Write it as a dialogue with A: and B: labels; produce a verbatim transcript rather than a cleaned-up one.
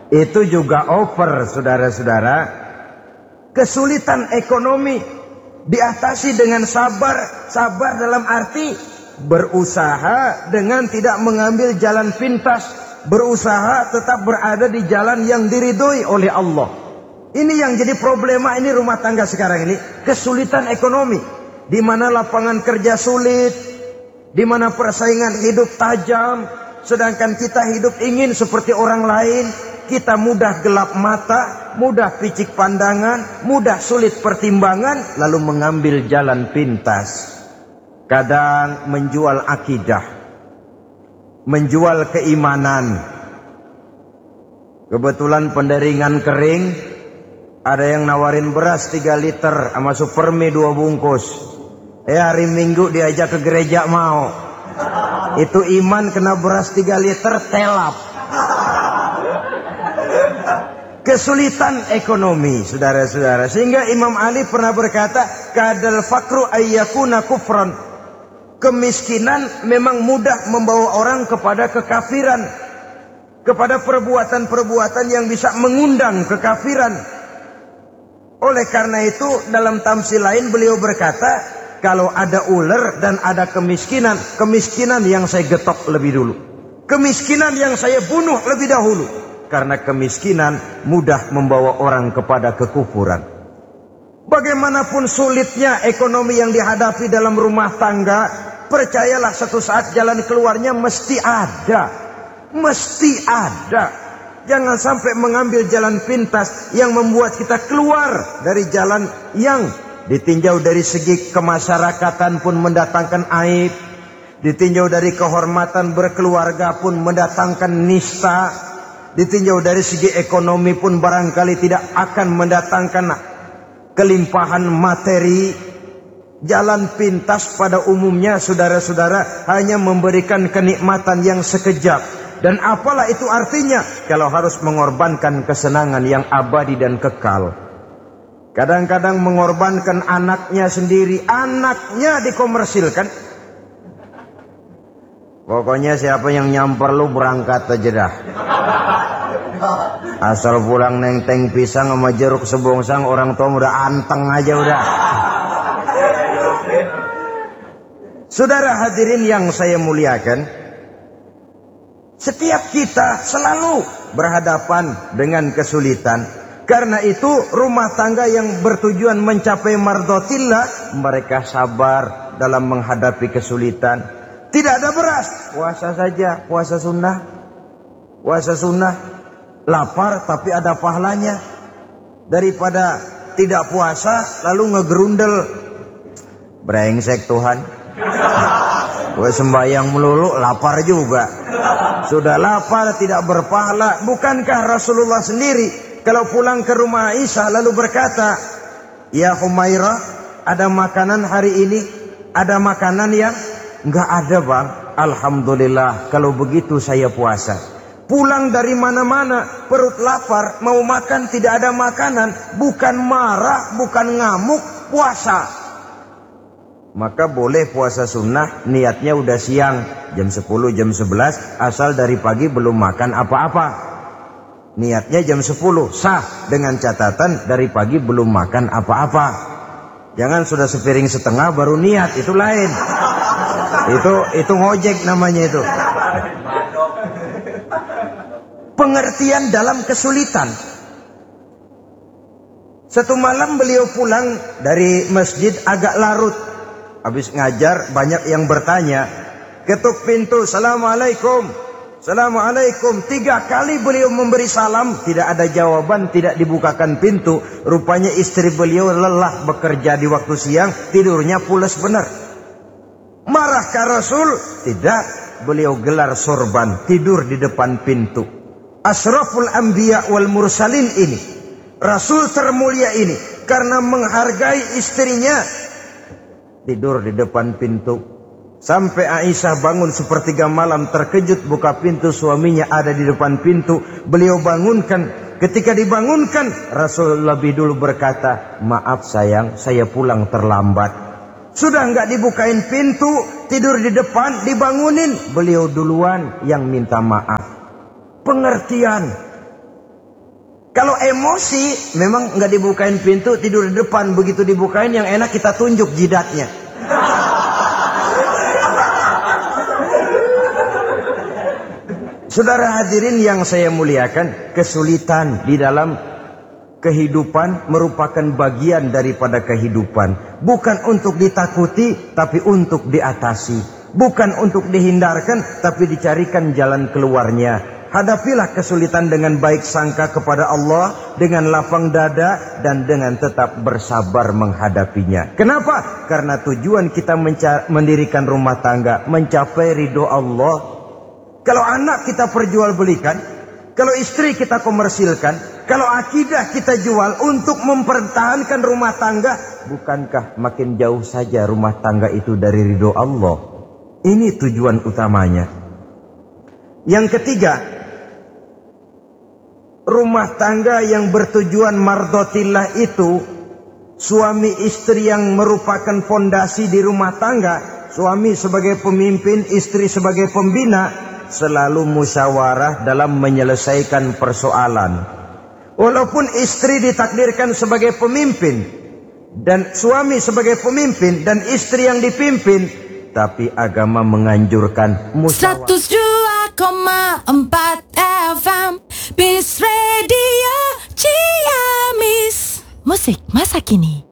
A: itu juga over, saudara-saudara. Kesulitan ekonomi diatasi dengan sabar. Sabar dalam arti berusaha dengan tidak mengambil jalan pintas, berusaha tetap berada di jalan yang diridhoi oleh Allah. Ini yang jadi problema ini rumah tangga sekarang ini, kesulitan ekonomi, di mana lapangan kerja sulit, di mana persaingan hidup tajam, sedangkan kita hidup ingin seperti orang lain. Kita mudah gelap mata, mudah picik pandangan, mudah sulit pertimbangan, lalu mengambil jalan pintas. Kadang menjual akidah, menjual keimanan. Kebetulan penderingan kering, ada yang nawarin beras tiga liter sama supermi dua bungkus. Eh hari Minggu diajak ke gereja mau. Itu iman kena beras tiga liter telap. Kesulitan ekonomi, saudara-saudara. Sehingga Imam Ali pernah berkata, kadal fakru ayyakuna kufran. Kemiskinan memang mudah membawa orang kepada kekafiran, kepada perbuatan-perbuatan yang bisa mengundang kekafiran. Oleh karena itu dalam tamsil lain beliau berkata, kalau ada ular dan ada kemiskinan, kemiskinan yang saya getok lebih dulu, kemiskinan yang saya bunuh lebih dahulu. Karena kemiskinan mudah membawa orang kepada kekufuran. Bagaimanapun sulitnya ekonomi yang dihadapi dalam rumah tangga, percayalah satu saat jalan keluarnya mesti ada. Mesti ada. Jangan sampai mengambil jalan pintas yang membuat kita keluar dari jalan yang ditinjau dari segi kemasyarakatan pun mendatangkan aib, ditinjau dari kehormatan berkeluarga pun mendatangkan nista, ditinjau dari segi ekonomi pun barangkali tidak akan mendatangkan kelimpahan materi. Jalan pintas pada umumnya, saudara-saudara, hanya memberikan kenikmatan yang sekejap. Dan apalah itu artinya kalau harus mengorbankan kesenangan yang abadi dan kekal. Kadang-kadang mengorbankan anaknya sendiri, anaknya dikomersilkan. Pokoknya siapa yang nyamper lu berangkat aja dah. Asal pulang nenteng pisang sama jeruk sebongsang, orang tua udah anteng aja udah. Saudara hadirin yang saya muliakan, setiap kita selalu berhadapan dengan kesulitan. Karena itu rumah tangga yang bertujuan mencapai mardhatillah, mereka sabar dalam menghadapi kesulitan. Tidak ada beras, puasa saja, puasa sunnah. Puasa sunnah, lapar tapi ada pahalanya. Daripada tidak puasa lalu ngegerundel. Brengsek Tuhan. Gue sembahyang melulu, lapar juga. Sudah lapar tidak berpahala. Bukankah Rasulullah sendiri kalau pulang ke rumah Aisyah lalu berkata, ya Humairah, ada makanan hari ini? Ada makanan yang enggak ada bang. Alhamdulillah kalau begitu saya puasa. Pulang dari mana-mana perut lapar, mau makan tidak ada makanan, bukan marah, bukan ngamuk, puasa. Maka boleh puasa sunnah, niatnya udah siang, jam sepuluh, jam sebelas, asal dari pagi belum makan apa-apa. Niatnya jam sepuluh, sah, dengan catatan dari pagi belum makan apa-apa. Jangan sudah sepiring setengah baru niat, itu lain. Itu itu ngojek namanya itu. Pengertian dalam kesulitan. Satu malam beliau pulang dari masjid agak larut. Habis ngajar banyak yang bertanya. Ketuk pintu, Assalamualaikum. Assalamualaikum. Tiga kali beliau memberi salam, tidak ada jawaban, tidak dibukakan pintu. Rupanya istri beliau lelah bekerja di waktu siang, tidurnya pules benar. Marahkah Rasul? Tidak. Beliau gelar sorban, tidur di depan pintu. Asraful anbiya wal mursalin ini, Rasul termulia ini, karena menghargai istrinya, tidur di depan pintu. Sampai Aisyah bangun sepertiga malam, terkejut buka pintu, suaminya ada di depan pintu. Beliau bangunkan. Ketika dibangunkan, Rasul lebih dulu berkata, maaf sayang, saya pulang terlambat. Sudah enggak dibukain pintu, tidur di depan, dibangunin, beliau duluan yang minta maaf. Pengertian. Kalau emosi, memang nggak dibukain pintu, tidur di depan. Begitu dibukain, yang enak kita tunjuk jidatnya. Saudara hadirin yang saya muliakan, kesulitan di dalam kehidupan merupakan bagian daripada kehidupan. Bukan untuk ditakuti, tapi untuk diatasi. Bukan untuk dihindarkan, tapi dicarikan jalan keluarnya. Hadapilah kesulitan dengan baik sangka kepada Allah, dengan lapang dada, dan dengan tetap bersabar menghadapinya. Kenapa? Karena tujuan kita mendirikan rumah tangga, mencapai ridho Allah. Kalau anak kita perjualbelikan, kalau istri kita komersilkan, kalau akidah kita jual untuk mempertahankan rumah tangga, bukankah makin jauh saja rumah tangga itu dari ridho Allah? Ini tujuan utamanya. Yang ketiga, rumah tangga yang bertujuan mardotillah itu, suami istri yang merupakan fondasi di rumah tangga, suami sebagai pemimpin, istri sebagai pembina, selalu musyawarah dalam menyelesaikan persoalan. Walaupun istri ditakdirkan sebagai pemimpin dan suami sebagai pemimpin dan istri yang dipimpin, tapi agama menganjurkan musyawarah.
B: seratus dua koma empat F M Peace Radio Ciamis. Musik masa kini.